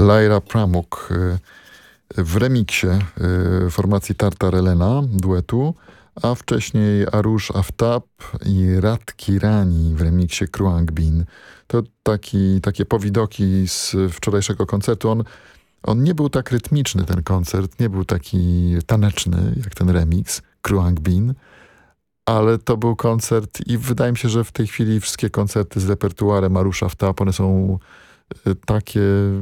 Lyra Pramuk w remiksie formacji Tartar Elena, duetu, a wcześniej Arush Aftab i Rat Kirani w remiksie Kruang Bin. To takie powidoki z wczorajszego koncertu. On nie był tak rytmiczny, ten koncert, nie był taki taneczny jak ten remix Kruang Bin, ale to był koncert i wydaje mi się, że w tej chwili wszystkie koncerty z repertuarem Arusha Aftab, one są takie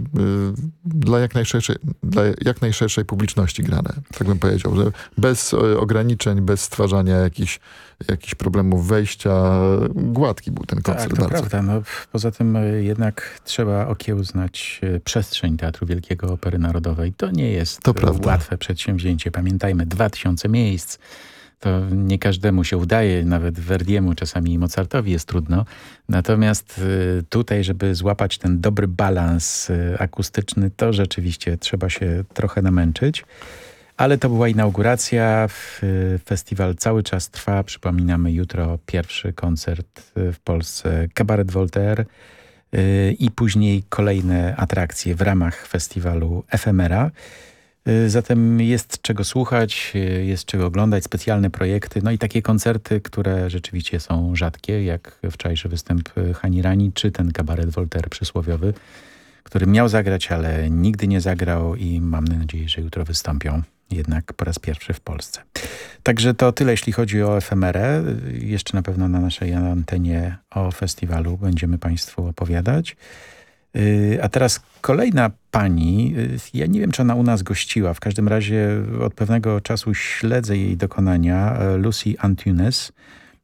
dla jak najszerszej publiczności grane. Tak bym powiedział, że bez ograniczeń, bez stwarzania jakichś problemów wejścia, gładki był ten koncert. Tak, to prawda. No, poza tym jednak trzeba okiełznać przestrzeń Teatru Wielkiego Opery Narodowej. To nie jest łatwe przedsięwzięcie. Pamiętajmy, 2000 miejsc. To nie każdemu się udaje, nawet Verdiemu czasami i Mozartowi jest trudno. Natomiast tutaj, żeby złapać ten dobry balans akustyczny, to rzeczywiście trzeba się trochę namęczyć. Ale to była inauguracja. Festiwal cały czas trwa. Przypominamy, jutro pierwszy koncert w Polsce Kabaret Voltaire i później kolejne atrakcje w ramach festiwalu Efemera. Zatem jest czego słuchać, jest czego oglądać, specjalne projekty, no i takie koncerty, które rzeczywiście są rzadkie, jak wczorajszy występ Hani Rani, czy ten Kabaret Voltaire przysłowiowy, który miał zagrać, ale nigdy nie zagrał i mam nadzieję, że jutro wystąpią jednak po raz pierwszy w Polsce. Także to tyle, jeśli chodzi o efemerę. Jeszcze na pewno na naszej antenie o festiwalu będziemy Państwu opowiadać. A teraz kolejna pani, ja nie wiem, czy ona u nas gościła, w każdym razie od pewnego czasu śledzę jej dokonania, Lucy Antunes,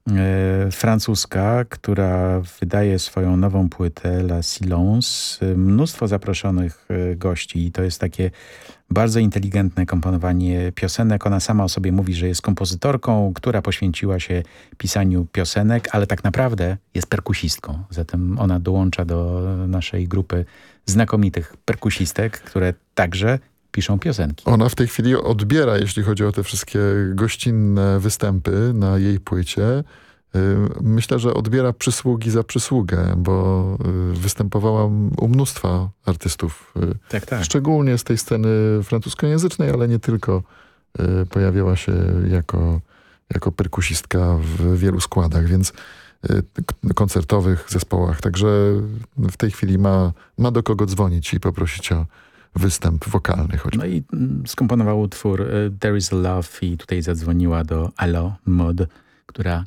francuska, która wydaje swoją nową płytę La Silence. Mnóstwo zaproszonych gości i to jest takie bardzo inteligentne komponowanie piosenek. Ona sama o sobie mówi, że jest kompozytorką, która poświęciła się pisaniu piosenek, ale tak naprawdę jest perkusistką. Zatem ona dołącza do naszej grupy znakomitych perkusistek, które także piszą piosenki. Ona w tej chwili odbiera, jeśli chodzi o te wszystkie gościnne występy na jej płycie. Myślę, że odbiera przysługi za przysługę, bo występowała u mnóstwa artystów. Tak, tak. Szczególnie z tej sceny francuskojęzycznej, ale nie tylko. Pojawiała się jako perkusistka w wielu składach, więc koncertowych zespołach. Także w tej chwili ma do kogo dzwonić i poprosić o występ wokalny. Choćby. No i skomponował utwór There is a Love i tutaj zadzwoniła do Allo Mode, która